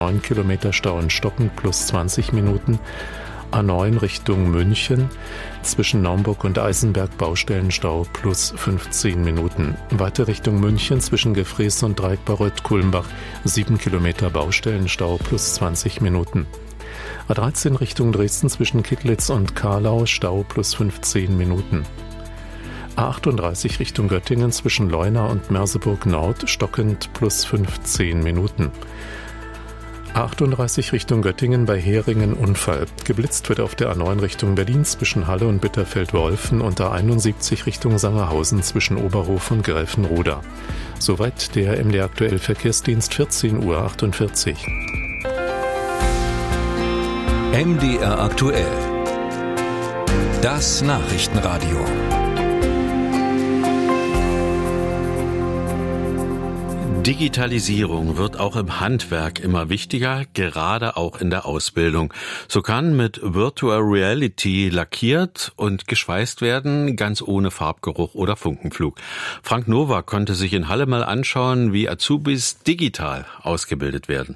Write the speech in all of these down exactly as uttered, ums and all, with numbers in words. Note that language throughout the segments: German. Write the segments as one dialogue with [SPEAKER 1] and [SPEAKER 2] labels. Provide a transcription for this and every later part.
[SPEAKER 1] neun Kilometer Stau in Stocken plus zwanzig Minuten. A neun Richtung München, zwischen Naumburg und Eisenberg Baustellenstau plus fünfzehn Minuten. Weiter Richtung München zwischen Gefrees und Dreieckbarreuth-Kulmbach, sieben Kilometer Baustellenstau plus zwanzig Minuten. A dreizehn Richtung Dresden zwischen Kittlitz und Karlau, Stau plus fünfzehn Minuten. A achtunddreißig Richtung Göttingen zwischen Leuna und Merseburg Nord, stockend plus fünfzehn Minuten. A achtunddreißig Richtung Göttingen bei Heringen Unfall. Geblitzt wird auf der A neun Richtung Berlin zwischen Halle und Bitterfeld-Wolfen und A einundsiebzig Richtung Sangerhausen zwischen Oberhof und Gräfenroda. Soweit der M D Aktuell Verkehrsdienst, vierzehn Uhr achtundvierzig.
[SPEAKER 2] M D R Aktuell. Das Nachrichtenradio.
[SPEAKER 3] Digitalisierung wird auch im Handwerk immer wichtiger, gerade auch in der Ausbildung. So kann mit Virtual Reality lackiert und geschweißt werden, ganz ohne Farbgeruch oder Funkenflug. Frank Nowak konnte sich in Halle mal anschauen, wie Azubis digital ausgebildet werden.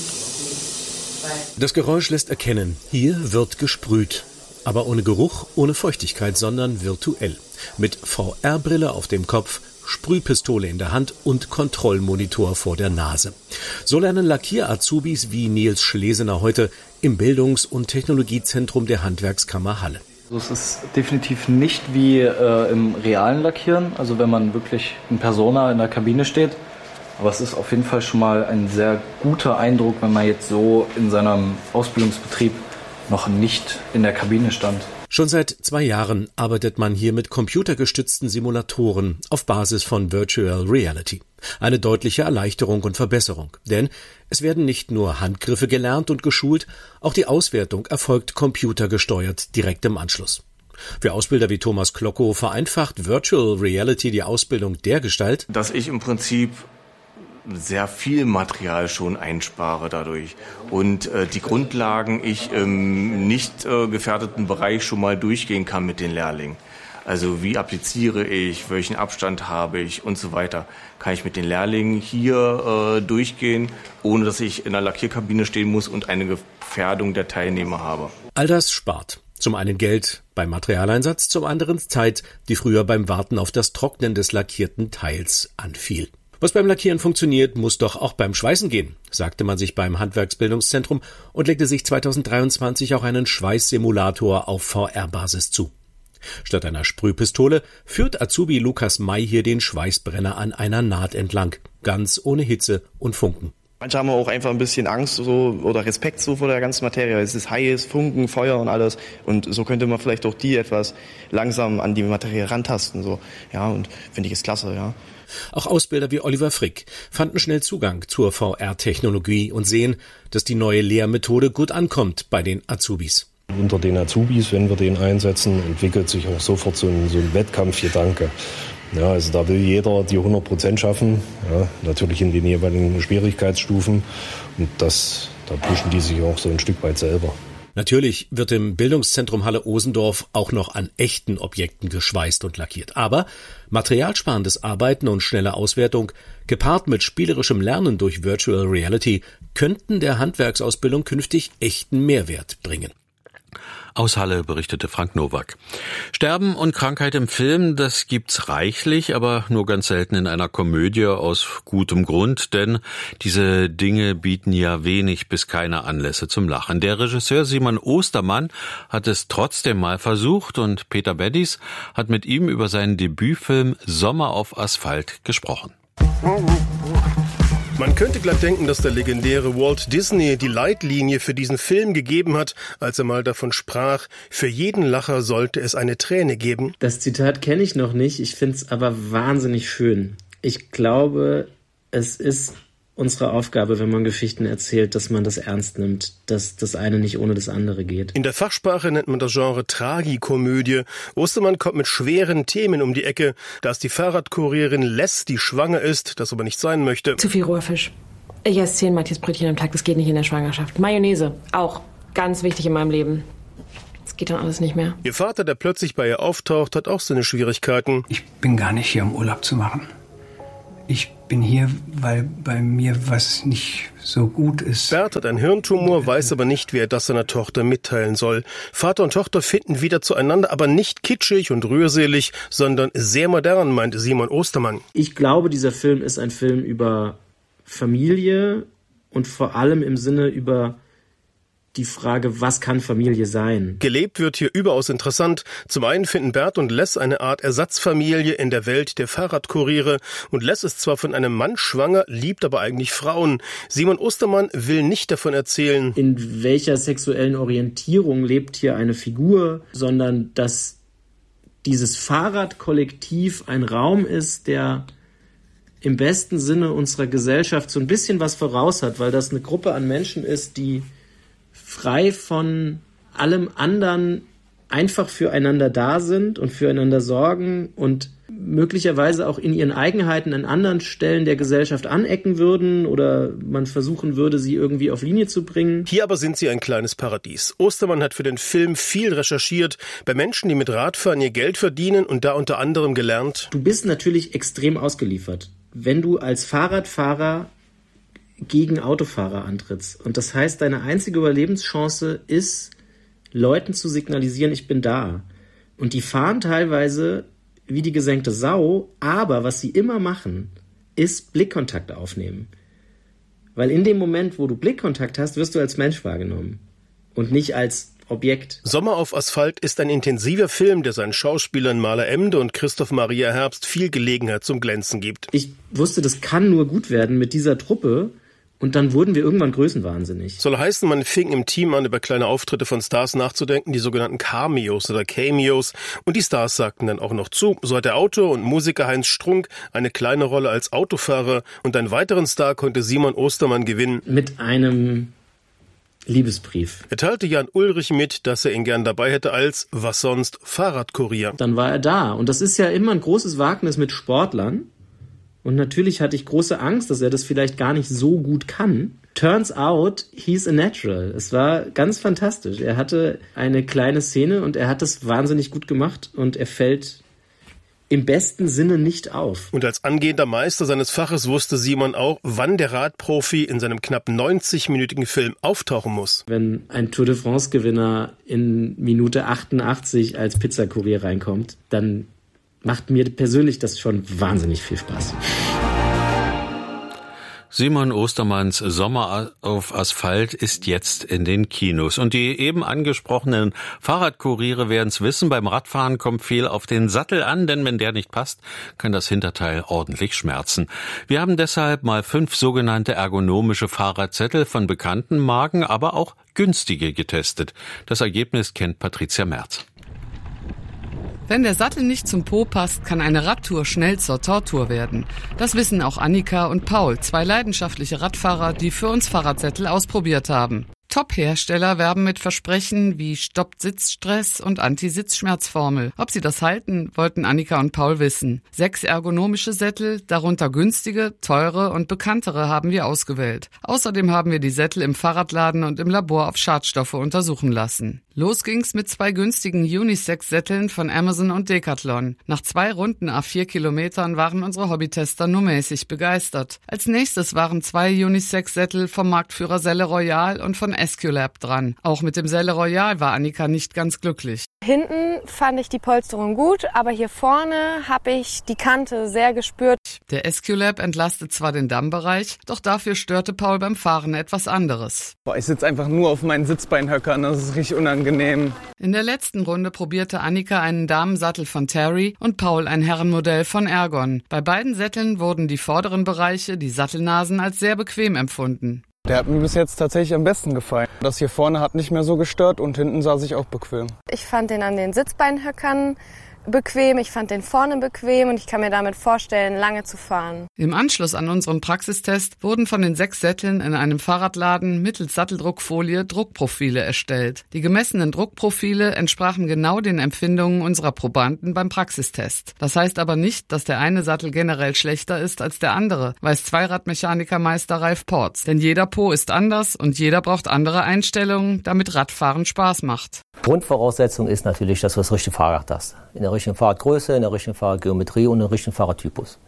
[SPEAKER 4] Das Geräusch lässt erkennen, hier wird gesprüht. Aber ohne Geruch, ohne Feuchtigkeit, sondern virtuell. Mit V R-Brille auf dem Kopf, Sprühpistole in der Hand und Kontrollmonitor vor der Nase. So lernen Lackier-Azubis wie Nils Schlesener heute im Bildungs- und Technologiezentrum der Handwerkskammer Halle.
[SPEAKER 5] Es ist definitiv nicht wie äh, im realen Lackieren, also wenn man wirklich in Persona in der Kabine steht. Aber es ist auf jeden Fall schon mal ein sehr guter Eindruck, wenn man jetzt so in seinem Ausbildungsbetrieb noch nicht in der Kabine stand.
[SPEAKER 4] Schon seit zwei Jahren arbeitet man hier mit computergestützten Simulatoren auf Basis von Virtual Reality. Eine deutliche Erleichterung und Verbesserung, denn es werden nicht nur Handgriffe gelernt und geschult, auch die Auswertung erfolgt computergesteuert direkt im Anschluss. Für Ausbilder wie Thomas Klockow vereinfacht Virtual Reality die Ausbildung dergestalt,
[SPEAKER 6] dass ich im Prinzip sehr viel Material schon einspare dadurch und äh, die Grundlagen ich im nicht äh, gefährdeten Bereich schon mal durchgehen kann mit den Lehrlingen. Also wie appliziere ich, welchen Abstand habe ich und so weiter, kann ich mit den Lehrlingen hier äh, durchgehen, ohne dass ich in der Lackierkabine stehen muss und eine Gefährdung der Teilnehmer habe.
[SPEAKER 4] All das spart. Zum einen Geld beim Materialeinsatz, zum anderen Zeit, die früher beim Warten auf das Trocknen des lackierten Teils anfiel. Was beim Lackieren funktioniert, muss doch auch beim Schweißen gehen, sagte man sich beim Handwerksbildungszentrum und legte sich zweitausenddreiundzwanzig auch einen Schweißsimulator auf V R-Basis zu. Statt einer Sprühpistole führt Azubi Lukas May hier den Schweißbrenner an einer Naht entlang, ganz ohne Hitze und Funken.
[SPEAKER 7] Manche haben auch einfach ein bisschen Angst so oder Respekt so vor der ganzen Materie. Es ist heiß, Funken, Feuer und alles. Und so könnte man vielleicht auch die etwas langsam an die Materie rantasten. So. Ja, und finde ich es klasse, ja.
[SPEAKER 4] Auch Ausbilder wie Oliver Frick fanden schnell Zugang zur V R-Technologie und sehen, dass die neue Lehrmethode gut ankommt bei den Azubis.
[SPEAKER 8] Unter den Azubis, wenn wir den einsetzen, entwickelt sich auch sofort so ein, so ein Wettkampfgedanke. Ja, also da will jeder die hundert Prozent schaffen, ja, natürlich in den jeweiligen Schwierigkeitsstufen. Und das, da pushen die sich auch so ein Stück weit selber.
[SPEAKER 4] Natürlich wird im Bildungszentrum Halle-Osendorf auch noch an echten Objekten geschweißt und lackiert. Aber materialsparendes Arbeiten und schnelle Auswertung, gepaart mit spielerischem Lernen durch Virtual Reality, könnten der Handwerksausbildung künftig echten Mehrwert bringen.
[SPEAKER 3] Aus Halle berichtete Frank Nowak. Sterben und Krankheit im Film, das gibt's reichlich, aber nur ganz selten in einer Komödie aus gutem Grund, denn diese Dinge bieten ja wenig bis keine Anlässe zum Lachen. Der Regisseur Simon Ostermann hat es trotzdem mal versucht und Peter Beddies hat mit ihm über seinen Debütfilm Sommer auf Asphalt gesprochen.
[SPEAKER 9] Man könnte glatt denken, dass der legendäre Walt Disney die Leitlinie für diesen Film gegeben hat, als er mal davon sprach, für jeden Lacher sollte es eine Träne geben.
[SPEAKER 10] Das Zitat kenne ich noch nicht, ich finde es aber wahnsinnig schön. Ich glaube, es ist unsere Aufgabe, wenn man Geschichten erzählt, dass man das ernst nimmt, dass das eine nicht ohne das andere geht.
[SPEAKER 9] In der Fachsprache nennt man das Genre Tragikomödie. Ostermann kommt mit schweren Themen um die Ecke. Da ist die Fahrradkurierin Les, die schwanger ist, das aber nicht sein möchte.
[SPEAKER 11] Zu viel roher Fisch. Ich esse zehn Matjesbrötchen am Tag, das geht nicht in der Schwangerschaft. Mayonnaise, auch ganz wichtig in meinem Leben. Das geht dann alles nicht mehr.
[SPEAKER 9] Ihr Vater, der plötzlich bei ihr auftaucht, hat auch seine Schwierigkeiten.
[SPEAKER 12] Ich bin gar nicht hier, um Urlaub zu machen. Ich bin hier, weil bei mir was nicht so gut ist.
[SPEAKER 9] Bert hat einen Hirntumor, weiß aber nicht, wie er das seiner Tochter mitteilen soll. Vater und Tochter finden wieder zueinander, aber nicht kitschig und rührselig, sondern sehr modern, meint Simon Ostermann.
[SPEAKER 10] Ich glaube, dieser Film ist ein Film über Familie und vor allem im Sinne über die Frage, was kann Familie sein?
[SPEAKER 9] Gelebt wird hier überaus interessant. Zum einen finden Bert und Les eine Art Ersatzfamilie in der Welt der Fahrradkuriere. Und Les ist zwar von einem Mann schwanger, liebt aber eigentlich Frauen. Simon Ostermann will nicht davon erzählen,
[SPEAKER 10] in welcher sexuellen Orientierung lebt hier eine Figur, sondern dass dieses Fahrradkollektiv ein Raum ist, der im besten Sinne unserer Gesellschaft so ein bisschen was voraus hat, weil das eine Gruppe an Menschen ist, die frei von allem anderen einfach füreinander da sind und füreinander sorgen und möglicherweise auch in ihren Eigenheiten an anderen Stellen der Gesellschaft anecken würden oder man versuchen würde, sie irgendwie auf Linie zu bringen.
[SPEAKER 9] Hier aber sind sie ein kleines Paradies. Ostermann hat für den Film viel recherchiert, bei Menschen, die mit Radfahren ihr Geld verdienen und da unter anderem gelernt.
[SPEAKER 10] Du bist natürlich extrem ausgeliefert, wenn du als Fahrradfahrer gegen Autofahrer antrittst. Und das heißt, deine einzige Überlebenschance ist, Leuten zu signalisieren, ich bin da. Und die fahren teilweise wie die gesenkte Sau, aber was sie immer machen, ist Blickkontakt aufnehmen. Weil in dem Moment, wo du Blickkontakt hast, wirst du als Mensch wahrgenommen und nicht als Objekt.
[SPEAKER 9] Sommer auf Asphalt ist ein intensiver Film, der seinen Schauspielern Maler Emde und Christoph Maria Herbst viel Gelegenheit zum Glänzen gibt.
[SPEAKER 10] Ich wusste, das kann nur gut werden mit dieser Truppe. Und dann wurden wir irgendwann größenwahnsinnig.
[SPEAKER 9] Soll heißen, man fing im Team an, über kleine Auftritte von Stars nachzudenken, die sogenannten Cameos oder Cameos. Und die Stars sagten dann auch noch zu. So hat der Autor und Musiker Heinz Strunk eine kleine Rolle als Autofahrer. Und einen weiteren Star konnte Simon Ostermann gewinnen.
[SPEAKER 10] Mit einem Liebesbrief.
[SPEAKER 9] Er teilte Jan Ulrich mit, dass er ihn gern dabei hätte als, was sonst, Fahrradkurier.
[SPEAKER 10] Dann war er da. Und das ist ja immer ein großes Wagnis mit Sportlern. Und natürlich hatte ich große Angst, dass er das vielleicht gar nicht so gut kann. Turns out, he's a natural. Es war ganz fantastisch. Er hatte eine kleine Szene und er hat das wahnsinnig gut gemacht und er fällt im besten Sinne nicht auf.
[SPEAKER 9] Und als angehender Meister seines Faches wusste Simon auch, wann der Radprofi in seinem knapp neunzig-minütigen Film auftauchen muss.
[SPEAKER 10] Wenn ein Tour de France-Gewinner in Minute achtundachtzig als Pizzakurier reinkommt, dann macht mir persönlich das schon wahnsinnig viel Spaß.
[SPEAKER 3] Simon Ostermanns Sommer auf Asphalt ist jetzt in den Kinos. Und die eben angesprochenen Fahrradkuriere werden's wissen, beim Radfahren kommt viel auf den Sattel an, denn wenn der nicht passt, kann das Hinterteil ordentlich schmerzen. Wir haben deshalb mal fünf sogenannte ergonomische Fahrradsättel von bekannten Marken, aber auch günstige getestet. Das Ergebnis kennt Patricia Merz.
[SPEAKER 13] Wenn der Sattel nicht zum Po passt, kann eine Radtour schnell zur Tortur werden. Das wissen auch Annika und Paul, zwei leidenschaftliche Radfahrer, die für uns Fahrradsättel ausprobiert haben. Top-Hersteller werben mit Versprechen wie Stoppt Sitzstress und Anti-Sitzschmerzformel. Ob sie das halten, wollten Annika und Paul wissen. Sechs ergonomische Sättel, darunter günstige, teure und bekanntere haben wir ausgewählt. Außerdem haben wir die Sättel im Fahrradladen und im Labor auf Schadstoffe untersuchen lassen. Los ging's mit zwei günstigen Unisex-Sätteln von Amazon und Decathlon. Nach zwei runden A vier Kilometern waren unsere Hobbytester nur mäßig begeistert. Als nächstes waren zwei Unisex-Sättel vom Marktführer Selle Royal und von Esculap dran. Auch mit dem Selle Royal war Annika nicht ganz glücklich.
[SPEAKER 14] Hinten fand ich die Polsterung gut, aber hier vorne habe ich die Kante sehr gespürt.
[SPEAKER 13] Der Esculap entlastet zwar den Dammbereich, doch dafür störte Paul beim Fahren etwas anderes.
[SPEAKER 15] Boah, ich sitze einfach nur auf meinen Sitzbeinhöckern, das ist richtig unangenehm.
[SPEAKER 13] In der letzten Runde probierte Annika einen Damensattel von Terry und Paul ein Herrenmodell von Ergon. Bei beiden Sätteln wurden die vorderen Bereiche, die Sattelnasen, als sehr bequem empfunden.
[SPEAKER 15] Der hat mir bis jetzt tatsächlich am besten gefallen. Das hier vorne hat nicht mehr so gestört und hinten saß ich auch bequem.
[SPEAKER 14] Ich fand den an den Sitzbeinhöckern bequem, ich fand den vorne bequem und ich kann mir damit vorstellen, lange zu fahren.
[SPEAKER 13] Im Anschluss an unseren Praxistest wurden von den sechs Sätteln in einem Fahrradladen mittels Satteldruckfolie Druckprofile erstellt. Die gemessenen Druckprofile entsprachen genau den Empfindungen unserer Probanden beim Praxistest. Das heißt aber nicht, dass der eine Sattel generell schlechter ist als der andere, weiß Zweiradmechanikermeister Ralf Porz. Denn jeder Po ist anders und jeder braucht andere Einstellungen, damit Radfahren Spaß macht.
[SPEAKER 16] Grundvoraussetzung ist natürlich, dass du das richtige Fahrrad hast. In der richtigen Fahrradgröße, in der richtigen Fahrradgeometrie und in der richtigen Fahrradtypus.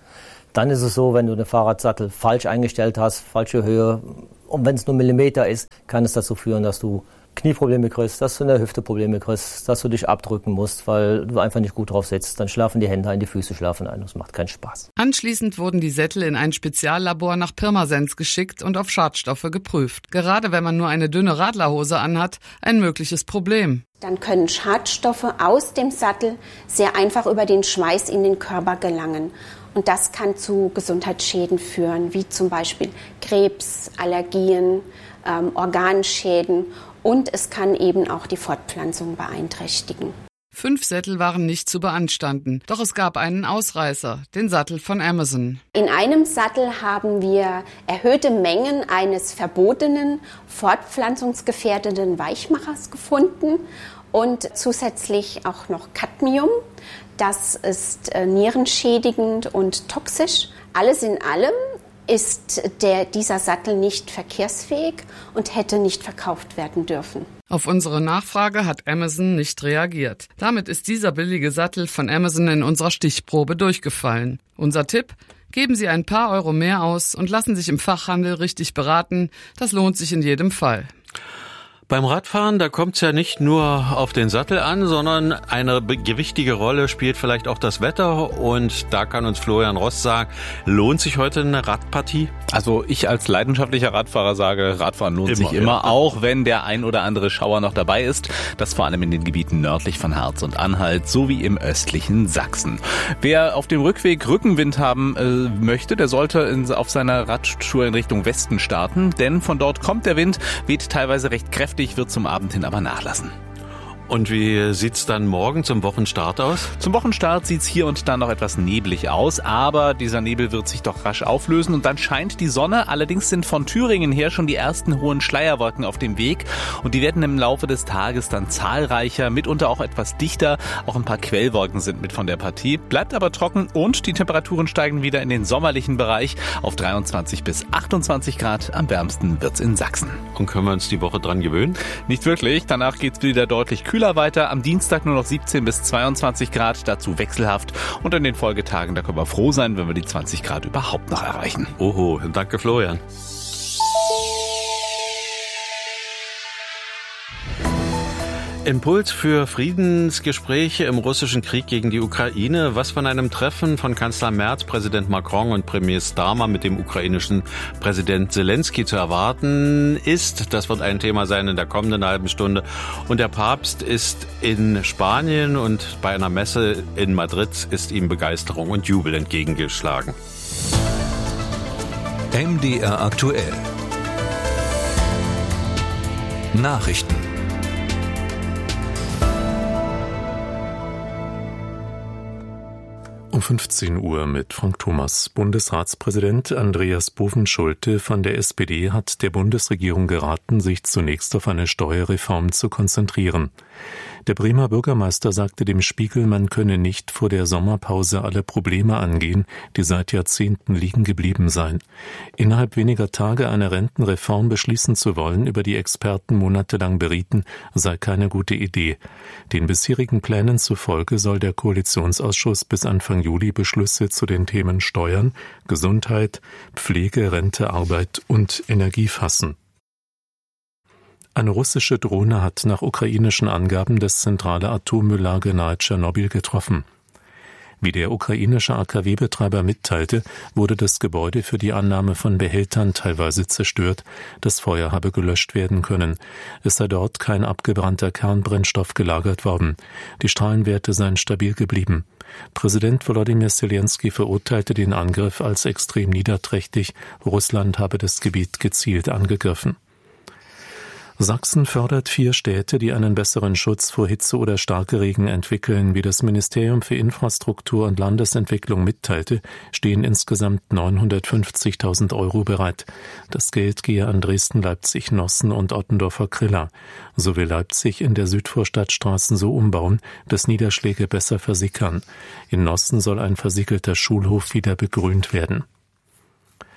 [SPEAKER 16] Dann ist es so, wenn du den Fahrradsattel falsch eingestellt hast, falsche Höhe, und wenn es nur Millimeter ist, kann es dazu führen, dass du Knieprobleme kriegst, dass du in der Hüfte Probleme kriegst, dass du dich abdrücken musst, weil du einfach nicht gut drauf sitzt. Dann schlafen die Hände ein, die Füße schlafen ein. Das macht keinen Spaß.
[SPEAKER 13] Anschließend wurden die Sättel in ein Speziallabor nach Pirmasens geschickt und auf Schadstoffe geprüft. Gerade wenn man nur eine dünne Radlerhose anhat, ein mögliches Problem.
[SPEAKER 17] Dann können Schadstoffe aus dem Sattel sehr einfach über den Schweiß in den Körper gelangen. Und das kann zu Gesundheitsschäden führen, wie zum Beispiel Krebs, Allergien, ähm, Organschäden. Und es kann eben auch die Fortpflanzung beeinträchtigen.
[SPEAKER 13] Fünf Sättel waren nicht zu beanstanden, doch es gab einen Ausreißer, den Sattel von Amazon.
[SPEAKER 17] In einem Sattel haben wir erhöhte Mengen eines verbotenen, fortpflanzungsgefährdenden Weichmachers gefunden und zusätzlich auch noch Cadmium. Das ist äh, nierenschädigend und toxisch. Alles in allem ist der, dieser Sattel nicht verkehrsfähig und hätte nicht verkauft werden dürfen.
[SPEAKER 13] Auf unsere Nachfrage hat Amazon nicht reagiert. Damit ist dieser billige Sattel von Amazon in unserer Stichprobe durchgefallen. Unser Tipp: Geben Sie ein paar Euro mehr aus und lassen sich im Fachhandel richtig beraten. Das lohnt sich in jedem Fall.
[SPEAKER 3] Beim Radfahren, da kommt es ja nicht nur auf den Sattel an, sondern eine gewichtige Rolle spielt vielleicht auch das Wetter. Und da kann uns Florian Rost sagen, lohnt sich heute eine Radpartie?
[SPEAKER 18] Also ich als leidenschaftlicher Radfahrer sage, Radfahren lohnt
[SPEAKER 3] immer,
[SPEAKER 18] sich immer,
[SPEAKER 3] ja.
[SPEAKER 18] Auch wenn der ein oder andere Schauer noch dabei ist. Das vor allem in den Gebieten nördlich von Harz und Anhalt sowie im östlichen Sachsen. Wer auf dem Rückweg Rückenwind haben äh, möchte, der sollte in, auf seiner Radtour in Richtung Westen starten, denn von dort kommt der Wind, weht teilweise recht kräftig, wird zum Abend hin aber nachlassen.
[SPEAKER 3] Und wie sieht's dann morgen zum Wochenstart aus?
[SPEAKER 18] Zum Wochenstart sieht's hier und da noch etwas neblig aus, aber dieser Nebel wird sich doch rasch auflösen und dann scheint die Sonne. Allerdings sind von Thüringen her schon die ersten hohen Schleierwolken auf dem Weg und die werden im Laufe des Tages dann zahlreicher, mitunter auch etwas dichter. Auch ein paar Quellwolken sind mit von der Partie. Bleibt aber trocken und die Temperaturen steigen wieder in den sommerlichen Bereich auf dreiundzwanzig bis achtundzwanzig Grad. Am wärmsten wird's in Sachsen.
[SPEAKER 3] Und können wir uns die Woche dran gewöhnen?
[SPEAKER 18] Nicht wirklich. Danach geht's wieder deutlich kühler weiter. Am Dienstag nur noch siebzehn bis zweiundzwanzig Grad, dazu wechselhaft. Und in den Folgetagen, da können wir froh sein, wenn wir die zwanzig Grad überhaupt noch erreichen.
[SPEAKER 3] Oho, danke Florian. Impuls für Friedensgespräche im russischen Krieg gegen die Ukraine. Was von einem Treffen von Kanzler Merz, Präsident Macron und Premier Starmer mit dem ukrainischen Präsident Zelensky zu erwarten ist, das wird ein Thema sein in der kommenden halben Stunde. Und der Papst ist in Spanien und bei einer Messe in Madrid ist ihm Begeisterung und Jubel entgegengeschlagen.
[SPEAKER 2] M D R aktuell. Nachrichten.
[SPEAKER 1] Um fünfzehn Uhr mit Frank Thomas. Bundesratspräsident Andreas Bovenschulte von der S P D hat der Bundesregierung geraten, sich zunächst auf eine Steuerreform zu konzentrieren. Der Bremer Bürgermeister sagte dem Spiegel, man könne nicht vor der Sommerpause alle Probleme angehen, die seit Jahrzehnten liegen geblieben seien. Innerhalb weniger Tage eine Rentenreform beschließen zu wollen, über die Experten monatelang berieten, sei keine gute Idee. Den bisherigen Plänen zufolge soll der Koalitionsausschuss bis Anfang Juli Beschlüsse zu den Themen Steuern, Gesundheit, Pflege, Rente, Arbeit und Energie fassen. Eine russische Drohne hat nach ukrainischen Angaben das zentrale Atommülllager nahe Tschernobyl getroffen. Wie der ukrainische A K W-Betreiber mitteilte, wurde das Gebäude für die Annahme von Behältern teilweise zerstört. Das Feuer habe gelöscht werden können. Es sei dort kein abgebrannter Kernbrennstoff gelagert worden. Die Strahlenwerte seien stabil geblieben. Präsident Volodymyr Zelensky verurteilte den Angriff als extrem niederträchtig. Russland habe das Gebiet gezielt angegriffen. Sachsen fördert vier Städte, die einen besseren Schutz vor Hitze oder Starkregen entwickeln. Wie das Ministerium für Infrastruktur und Landesentwicklung mitteilte, stehen insgesamt neunhundertfünfzigtausend Euro bereit. Das Geld gehe an Dresden, Leipzig, Nossen und Ottendorfer-Kriller. So will Leipzig in der Südvorstadt Straßen so umbauen, dass Niederschläge besser versickern. In Nossen soll ein versiegelter Schulhof wieder begrünt werden.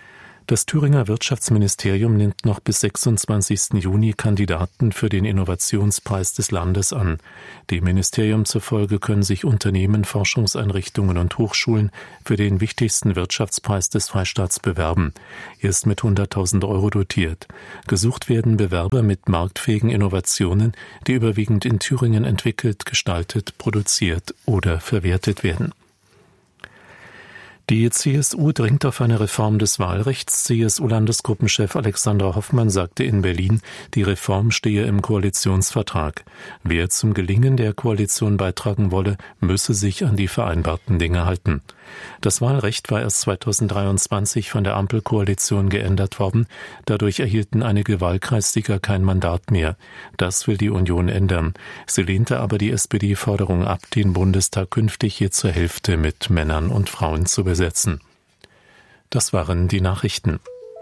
[SPEAKER 1] Das Thüringer Wirtschaftsministerium nimmt noch bis sechsundzwanzigsten Juni Kandidaten für den Innovationspreis des Landes an. Dem Ministerium zufolge können sich Unternehmen, Forschungseinrichtungen und Hochschulen für den wichtigsten Wirtschaftspreis des Freistaats bewerben. Er ist mit hunderttausend Euro dotiert. Gesucht werden Bewerber mit marktfähigen Innovationen, die überwiegend in Thüringen entwickelt, gestaltet, produziert oder verwertet werden. Die C S U dringt auf eine Reform des Wahlrechts. C S U-Landesgruppenchef Alexander Hoffmann sagte in Berlin, die Reform stehe im Koalitionsvertrag. Wer zum Gelingen der Koalition beitragen wolle, müsse sich an die vereinbarten Dinge halten. Das Wahlrecht war erst zweitausenddreiundzwanzig von der Ampelkoalition geändert worden. Dadurch erhielten einige Wahlkreissieger kein Mandat mehr. Das will die Union ändern. Sie lehnte aber die S P D-Forderung ab, den Bundestag künftig je zur Hälfte mit Männern und Frauen zu besetzen. Das waren die Nachrichten.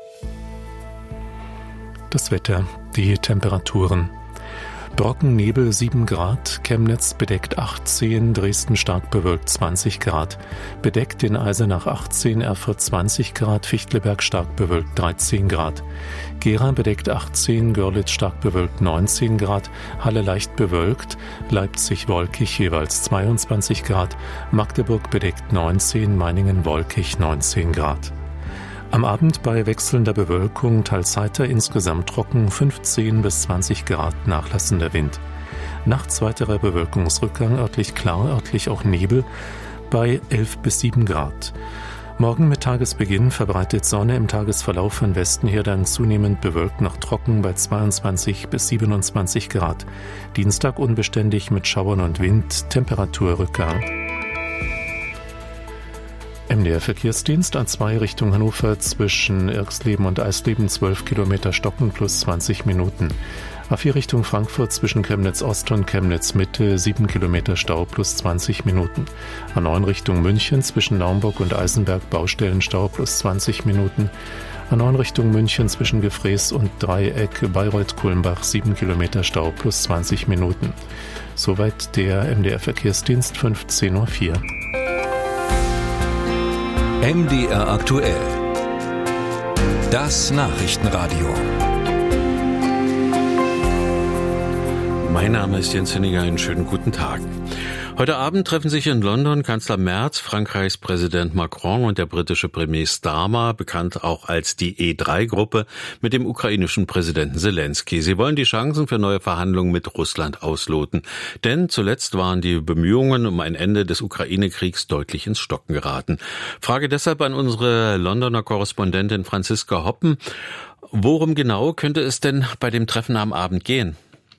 [SPEAKER 1] Das Wetter, die Temperaturen. Brocken, Nebel sieben Grad, Chemnitz bedeckt achtzehn, Dresden stark bewölkt zwanzig Grad, bedeckt in Eisenach achtzehn, Erfurt zwanzig Grad, Fichtelberg stark bewölkt dreizehn Grad, Gera bedeckt achtzehn, Görlitz stark bewölkt neunzehn Grad, Halle leicht bewölkt, Leipzig wolkig jeweils zweiundzwanzig Grad, Magdeburg bedeckt neunzehn, Meiningen wolkig neunzehn Grad. Am Abend bei wechselnder Bewölkung teils heiter, insgesamt trocken, fünfzehn bis zwanzig Grad, nachlassender Wind. Nachts weiterer Bewölkungsrückgang, örtlich klar, örtlich auch Nebel, bei elf bis sieben Grad. Morgen mit Tagesbeginn verbreitet Sonne, im Tagesverlauf von Westen her dann zunehmend bewölkt noch trocken bei zweiundzwanzig bis siebenundzwanzig Grad. Dienstag unbeständig mit Schauern und Wind, Temperaturrückgang. M D R-Verkehrsdienst A zwei Richtung Hannover zwischen Irxleben und Eisleben zwölf Kilometer stocken plus zwanzig Minuten. A vier Richtung Frankfurt zwischen Chemnitz Ost und Chemnitz Mitte sieben Kilometer Stau plus zwanzig Minuten. A neun Richtung München zwischen Naumburg und Eisenberg Baustellenstau plus zwanzig Minuten. A neun Richtung München zwischen Gefrees und Dreieck Bayreuth-Kulmbach sieben Kilometer Stau plus zwanzig Minuten. Soweit der M D R-Verkehrsdienst fünfzehn Uhr vier.
[SPEAKER 2] M D R aktuell. Das Nachrichtenradio.
[SPEAKER 3] Mein Name ist Jens Henniger, einen schönen guten Tag. Heute Abend treffen sich in London Kanzler Merz, Frankreichs Präsident Macron und der britische Premier Starmer, bekannt auch als die E drei Gruppe, mit dem ukrainischen Präsidenten Zelensky. Sie wollen die Chancen für neue Verhandlungen mit Russland ausloten. Denn zuletzt waren die Bemühungen um ein Ende des Ukraine-Kriegs deutlich ins Stocken geraten. Frage deshalb an unsere Londoner Korrespondentin Franziska Hoppen. Worum genau könnte es denn bei dem Treffen am Abend gehen?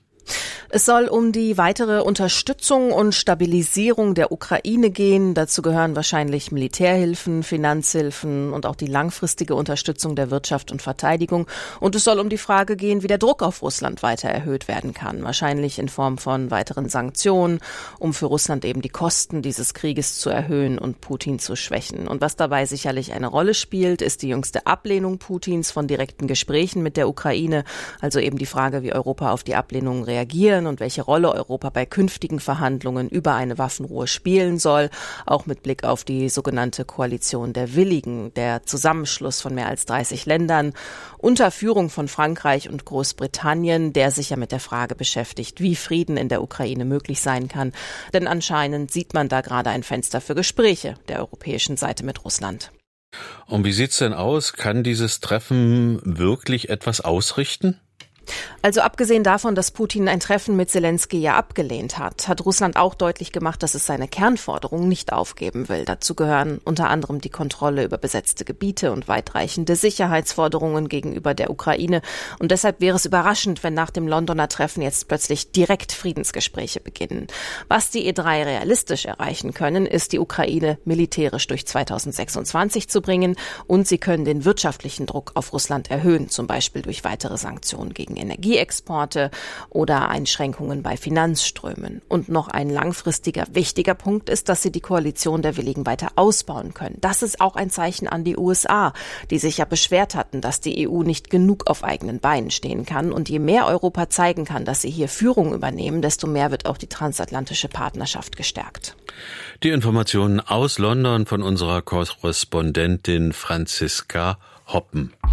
[SPEAKER 19] Es soll um die weitere Unterstützung und Stabilisierung der Ukraine gehen. Dazu gehören wahrscheinlich Militärhilfen, Finanzhilfen und auch die langfristige Unterstützung der Wirtschaft und Verteidigung. Und es soll um die Frage gehen, wie der Druck auf Russland weiter erhöht werden kann. Wahrscheinlich in Form von weiteren Sanktionen, um für Russland eben die Kosten dieses Krieges zu erhöhen und Putin zu schwächen. Und was dabei sicherlich eine Rolle spielt, ist die jüngste Ablehnung Putins von direkten Gesprächen mit der Ukraine. Also eben die Frage, wie Europa auf die Ablehnung reagieren und welche Rolle Europa bei künftigen Verhandlungen über eine Waffenruhe spielen soll, auch mit Blick auf die sogenannte Koalition der Willigen, der Zusammenschluss von mehr als dreißig Ländern unter Führung von Frankreich und Großbritannien, der sich ja mit der Frage beschäftigt, wie Frieden in der Ukraine möglich sein kann. Denn anscheinend sieht man da gerade ein Fenster für Gespräche der europäischen Seite mit Russland.
[SPEAKER 3] Und wie sieht's denn aus? Kann dieses Treffen wirklich etwas ausrichten?
[SPEAKER 19] Also abgesehen davon, dass Putin ein Treffen mit Zelensky ja abgelehnt hat, hat Russland auch deutlich gemacht, dass es seine Kernforderungen nicht aufgeben will. Dazu gehören unter anderem die Kontrolle über besetzte Gebiete und weitreichende Sicherheitsforderungen gegenüber der Ukraine. Und deshalb wäre es überraschend, wenn nach dem Londoner Treffen jetzt plötzlich direkt Friedensgespräche beginnen. Was die E drei realistisch erreichen können, ist, die Ukraine militärisch durch zweitausendsechsundzwanzig zu bringen, und sie können den wirtschaftlichen Druck auf Russland erhöhen, zum Beispiel durch weitere Sanktionen gegen Energieexporte oder Einschränkungen bei Finanzströmen. Und noch ein langfristiger, wichtiger Punkt ist, dass sie die Koalition der Willigen weiter ausbauen können. Das ist auch ein Zeichen an die U S A, die sich ja beschwert hatten, dass die E U nicht genug auf eigenen Beinen stehen kann. Und je mehr Europa zeigen kann, dass sie hier Führung übernehmen, desto mehr wird auch die transatlantische Partnerschaft gestärkt.
[SPEAKER 3] Die Informationen aus London von unserer Korrespondentin Franziska Hoppen.